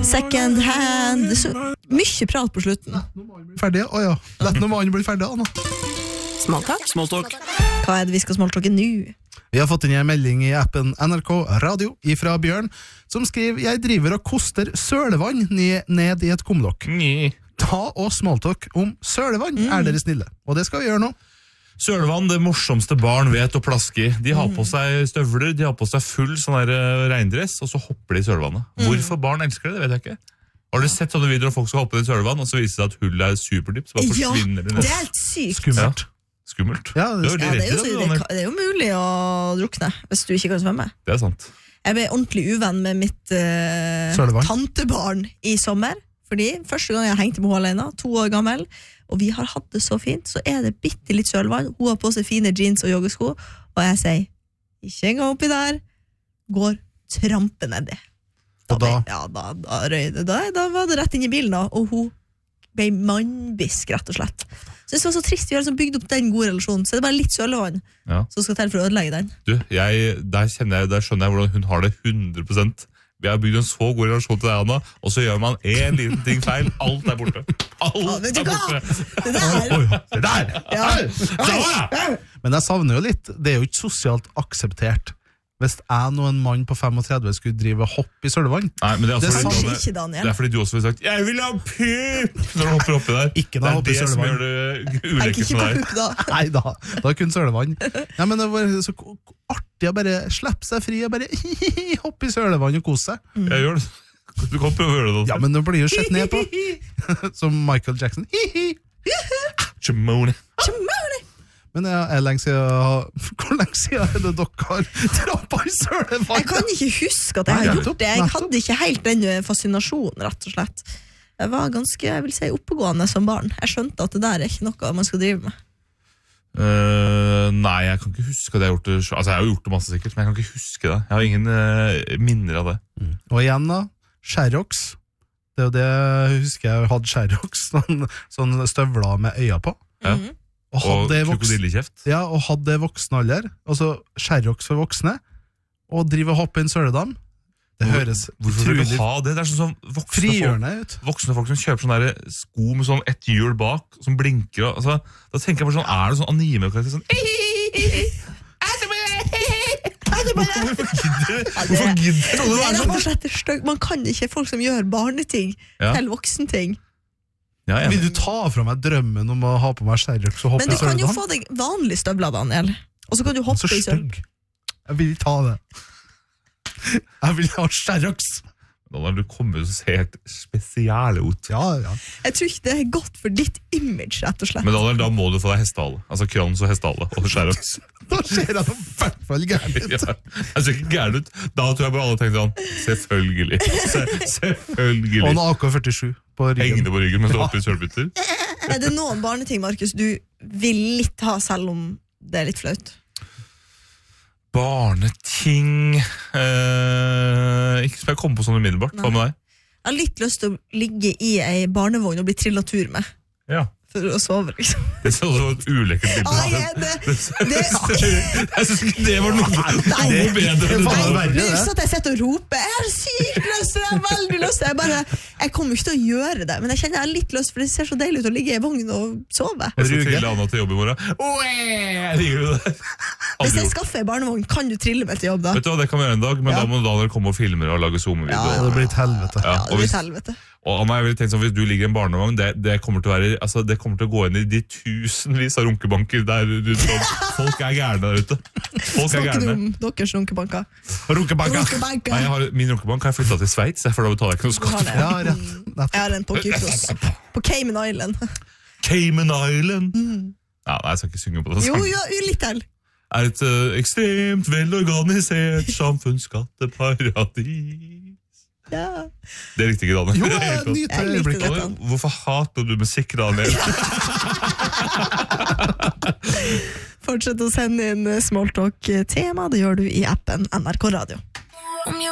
second hand. Så mye prat på slutten. Ferdig? Åja, lett når mannen blir ferdig nå. Smalltalk. Hva det vi skal smalltalke nå? Vi har fått inn en melding i appen NRK Radio ifra Bjørn, som skriver: jeg driver og koster sølevann ned i et kumlokk. Ta og smalltalk om sølevann, dere snille. Og det skal vi gjøre nå. Sølevann, det morsomste barn vet å plaske i. De har på seg støvler, de har på seg full sånn der regndress, og så hopper de i sølevannet. Hvorfor barn elsker det vet jeg ikke. Har du sett sånne videoer av folk som hopper i sølevann, og så viser det at hullet er superdypt, så bare forsvinner det ned? Det er helt sykt. Skummelt. Skummelt. Ja, det er jo mulig å drukne hvis du ikke kan svømme. Det er sant. Jeg ble ordentlig uvenn med mitt tantebarn i sommer, fordi første gang jeg hengte med henne alene, 2 år gammel, og vi har hatt det så fint, så er det bitte litt sølvann. Hun har på seg fine jeans og joggesko, og jeg sier, ikke en gang oppi der, går trampe nedi. Da var det rett inn i bilen da, og hun ble mannbisk, rett og slett. Så det var så trist, vi har liksom bygd opp den gode relasjonen, så det er bare litt sølvann som skal til for å ødelegge den. Du, der skjønner jeg hvordan hun har det 100%. Vi har bygd en så god relasjon til deg, Anna, og så gjør man en liten ting feil. Alt er borte. Alt er borte. Det der! Men jeg savner jo litt, det er jo ikke sosialt akseptert. Hvis jeg og en mann på 35 skulle drive hopp i sølevann. Nei, men det er ikke, Daniel. Det er fordi du også har sagt, jeg vil ha pup, når du hopper oppi der. Ikke da hopp i sølevann. Det er det som gjør det ulekkert for deg. Nei da, da er kun sølevann. Ja, men det var så artig å bare slippe seg fri og bare hoppe i sølevann og kose seg. Jeg gjør det. Du kan prøve å gjøre det. Ja, men det blir jo sett ned på. Som Michael Jackson. Chimone. Men hvor lenge siden er det dere har trappet i sølevann? Jeg kan ikke huske at jeg har gjort det. Jeg hadde ikke helt den fascinasjonen, rett og slett. Jeg var ganske, jeg vil si, oppegående som barn. Jeg skjønte at det der er ikke noe man skal drive med. Nei, jeg kan ikke huske at jeg har gjort det. Altså, jeg har gjort det masse sikkert, men jeg kan ikke huske det. Jeg har ingen minner av det. Og igjen da, Sherrox. Det er jo det jeg husker jeg hadde Sherrox, sånn støvler med øya på. Ja. Og krokodillekjeft. Ja, og hadde det voksne alder, altså Sherrox for voksne, og drive og hoppe i en søledam. Det høres Hvorfor vil du ha det? Det er sånn voksne folk som kjøper sånne der sko med sånn ett hjul bak, som blinker, altså, da tenker jeg bare sånn, er det sånn anime-karakter sånn Hvorfor gidder det? Man kan ikke folk som gjør barneting til voksenting. Vil du ta fra meg drømmen om å ha på meg Sherrox og hoppe i søledan? Men du kan jo få deg vanlig støvler, Daniel. Og så kan du hoppe i søledan. Jeg vil ikke ha det. Jeg vil ha Sherrox. Du kommer jo til å se helt spesiale ut. Ja. Jeg tror ikke det er godt for ditt image, rett og slett. Men Daniel, da må du få deg hestehale. Altså krans og hestehale og Sherrox. Da ser jeg i hvert fall gærent ut. Jeg ser ikke gærent ut. Da tror jeg bare alle tenkte sånn, selvfølgelig. Selvfølgelig. Og en AK-47 på ryggen. Hengende på ryggen mens du hopper i sølvbytter. Er det noen barneting, Markus, du vil litt ha selv om det er litt flaut? Barneting Ikke som jeg kommer på sånn umiddelbart. Hva med deg? Jeg har litt lyst til å ligge i ei barnevogn og bli trillet tur med. Ja. For å sove, liksom. Det ser også et ulekkert bilde. Jeg synes ikke det var noe bedre. Det er sånn at jeg sitter og roper, jeg har sykt lyst, jeg har veldig lyst. Jeg kommer ikke til å gjøre det, men jeg kjenner jeg har litt lyst, for det ser så deilig ut å ligge i vogn og sove. Jeg skal trille Anna til jobb i morgen. Hvis jeg skaffer en barnevogn, kan du trille meg til jobb da? Vet du hva, det kan vi gjøre en dag, men da må Daniel komme og filme og lage zoom-video. Ja, det blir et helvete. Ja, det blir et helvete. Og Anna, jeg vil tenke sånn, hvis du ligger i en barnevogn, det kommer til å være, altså, det kommer til å gå inn i de tusenvis av runkebanker der folk er gærne der ute. Folk er gærne. Snakker du om deres runkebanker? Runkebanker! Nei, min runkebank har jeg flyttet til Sveits, for da betaler jeg ikke noe skatt. Ja, rett. Jeg har en på Kypros. På Cayman Island. Cayman Island? Ja, nei, jeg skal ikke synge på det. Jo, litt til. Er et ekstremt velorganisert samfunnsskatteparadis. Ja. Det likte ikke Daniel. Jo, jeg likte dette. Hvorfor hater du musikk, Daniel? Fortsett å sende inn smalltalk-tema. Det gjør du i appen NRK Radio.